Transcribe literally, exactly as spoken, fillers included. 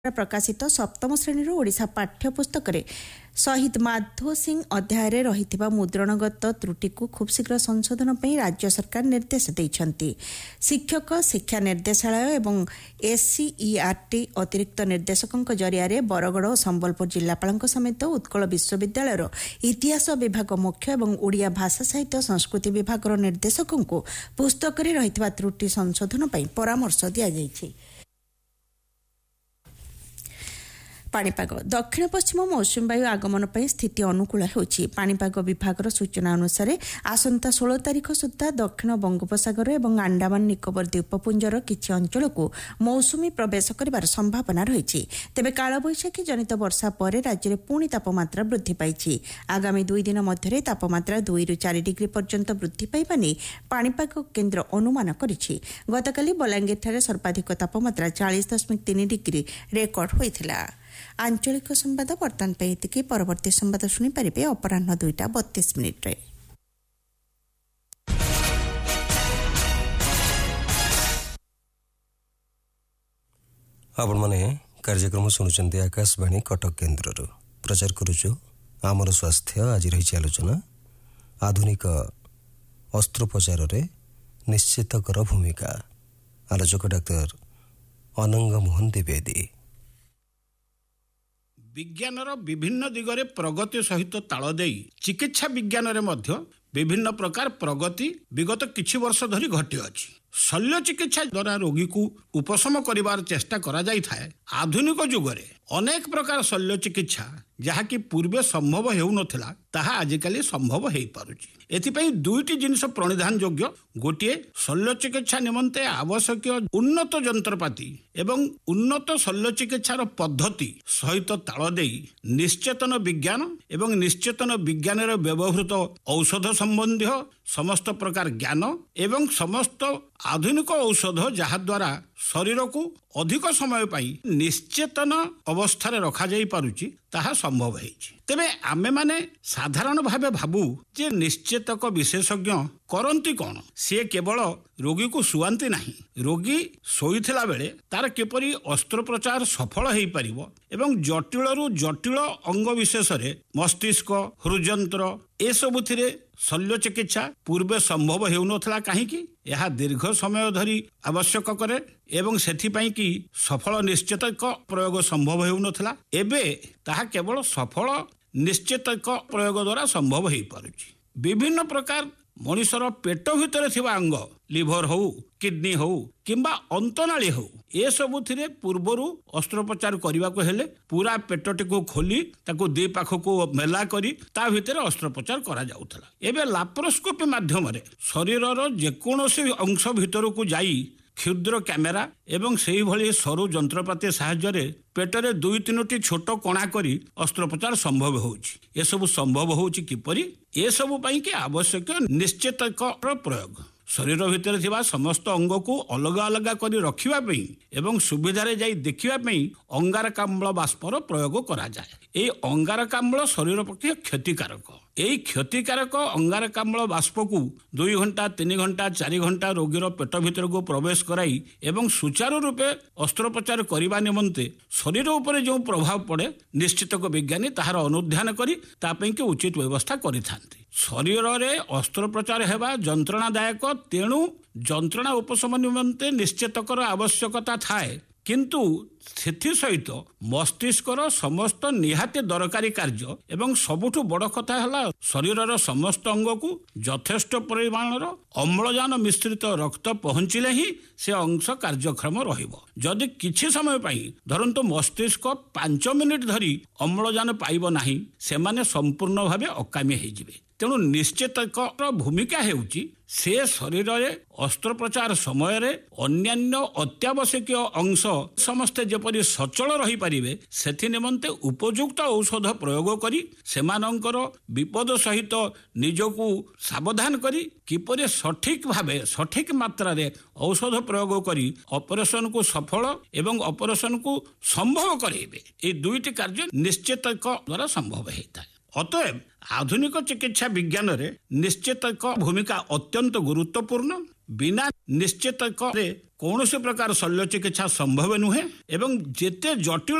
प्रकाशित सप्तम श्रेणी ओडिशा पाठ्यपुस्तक शहीद माधो सिंह अध्याय रही मुद्रणगत त्रुटि को खूब शीघ्र संशोधन पर राज्य सरकार निर्देश देइछन्ति। शिक्षक शिक्षा निर्देशालय एवं एससीईआरटी अतिरिक्त निर्देशकों जरिया बरगड़ और संबलपुर जिलापाल समेत उत्कल विश्वविद्यालय इतिहास विभाग मुख्य और ओडिया भाषा साहित्य संस्कृति विभाग निर्देशकों को पुस्तक रही त्रुटि संशोधन पर परामर्श दि पाणीपाग दक्षिण पश्चिम मौसुमी वायु आगमन पर स्थिति अनुकूल होछि। पाणीपाग विभाग सूचना अनुसार आसंता सोलह तारिख सुधा दक्षिण बंगोपसागर और अंडमान निकोबर द्वीपपुंजर किछि अंचल को मौसुमी प्रवेश करिवार संभावना रही। तेबे कालबैशाखी जनित वर्षा पर राज्य में पुणी तापमात्रा वृद्धि पाई। आगामी दुई दिन मध्य तापमात्रा दुई रु चार डिग्री पर्यंत वृद्धि पाइबा नहीं पाणीपाग केन्द्र अनुमान करिछि। गतकाली बलांगीर सर्वाधिक तापमात्रा चालीस दशमिक तीन डिग्री रेकर्ड होइथिला। आंचलिक संवाद बर्तमान पे परवर्ती संवाद शुणिपारे अपराह दुईटा बत्तीस मिनिट्रे। आपण माने कार्यक्रम शुणुचंती आकाशवाणी कटक केन्द्र प्रचार करुचु आमर स्वास्थ्य। आज रही आलोचना आधुनिक अस्त्रोपचार रे निश्चितकर भूमिका। आलोचक डाक्तर अनंग मोहन द्विवेदी। विज्ञानर विभिन्न दिगरे प्रगति सहित ताल देई चिकित्सा विज्ञान रे मध्य विभिन्न प्रकार प्रगति विगत किछि वर्ष धरी घटी अछि। शल्य चिकित्सा द्वारा रोगी को उपशम करिवार चेष्टा करा जाई थाए। आधुनिक जुगरे अनेक प्रकार शल्य चिकित्सा जहा कि पूर्वे संभव हेउ नथिला ताहा आजिकाली संभव हेइ पारुछि। एथिपई दुईटी जिनिस प्रणिधान योग्य गोटिए शल्य चिकित्सा निमंते आवश्यक उन्नत जंत्रपाति एवं उन्नत शल्य चिकित्सार पद्धति सहित ताल देई निश्चेतन विज्ञान एवं निश्चेतन विज्ञान व्यवहृत औषध संबंधी समस्त प्रकार ज्ञान एवं समस्त आधुनिक औषध जहा द्वारा शरीर को अधिक समय पाई निश्चेतन अवस्था रखा जाई पारुछि ताहा संभव होइछि। तेबे आमे माने साधारण भावे भाबू जे निश्चेतक विशेषज्ञ करंती कोन से केवल रोगी को सुआंती नाही। रोगी सोईथिला बेले तार किपरि अस्त्रोपचार सफल हेइ परिबो एवं जटिल रु जटिल अंग विशेष रे मस्तिष्क हृदयंत्र ए सबुथिरे शल्य चिकित्सा पूर्वे संभव हेउ नथला। काहेकि यह दीर्घ समय धरी आवश्यक करे एवं सेथिपाई कि सफल निश्चितक प्रयोग संभव हेउ नथला। एबे ताहा केवल सफल निश्चितक प्रयोग द्वारा संभव हेइ पारुछि। विभिन्न प्रकार मनुष्यर पेट भितर थिबा अंग लिभर हो किडनी हो किंबा अंतनाली हो ए सबुथिरे पूर्वरु अस्त्रोपचार करने को हेले पूरा पेटटी को खोली ताको दी पाख को मेला करी ता भितर अस्त्रोपचार करा जाउथला। एबे लाप्रोस्कोपी माध्यम रे शरीरर जेकोनोसी अंश भितर को जाई क्षुद्र कैमेरा एवं सेही भली सरु जंत्रपाति साहाय्य पेटरे दुई तीनोटी छोट कणा करी अस्त्रोपचार संभव होउछि। ए सब संभव होउछि किपरि ए सब पई के आवश्यक निश्चितक प्रयोग शरीर भितर थिबा समस्त अंग को अलग अलग करी रखिबा पई एवं सुविधा रे जाई देखिबा पई अंगारकाम्ल बाष्पर प्रयोग करा जाय। ए अंगारकाम्ल शरीर पक्षे क्षतिकारक। एई क्षतिकारक अंगारकाम्ल बाष्प को दुई घंटा तीन घंटा चार घंटा रोगीर पेट भितर को प्रवेश कराई एवं सुचारू रूपे अस्त्रोपचार करने निमंते शरीर उपरे जो प्रभाव पड़े निश्चितक विज्ञानी ताहार अनुध्यान करी तापई के उचित व्यवस्था करिथांती। शरीर रे अस्त्रोपचार हेबा जंत्रणादायक तेणु जंत्रणा उपशम निमंते निश्चितकर आवश्यकता थाए किंतु सेथि सहित मस्तिष्कर समस्त निहाती दरकारी कार्य एवं सबुठु बड़ कथा है शरीरर समस्त अंग को यथेष्ट परिमाणर अम्लजान मिश्रित रक्त पहुंचले ही से अंश कार्यक्षम रहिबो। जदि किछि समय पाई धरंतु मस्तिष्क पांच मिनिट धरी अम्लजान पाइब नाही सेमाने संपूर्ण भावे अकामी हो जिवे। तेणु निश्चितक भूमिका हेउची से शरीर रे अस्त्रोपचार समय रे अन्यान्य अत्यावश्यक अंश समस्ते जेपरि सचल रही पारिबे सेथि निमंते उपयुक्त औषध प्रयोग करी सेमानंकर विपद सहित निजको सावधान करी किपरि सठिक भावे सठिक मात्रा रे औषध प्रयोग करी ऑपरेशन को सफल एवं ऑपरेशन को संभव करेबे। ए दुईटी कार्य निश्चितक द्वारा संभव हेता। अतएव आधुनिक चिकित्सा विज्ञान रे निश्चितक भूमिका अत्यंत गुरुत्वपूर्ण। ବିନା ନିଶ୍ଚିତ କୌଣସି ପ୍ରକାର ଶଲ୍ୟ ଚିକିତ୍ସା ସମ୍ଭବ ନୁହେଁ ଏବଂ ଯେତେ ଜଟିଳ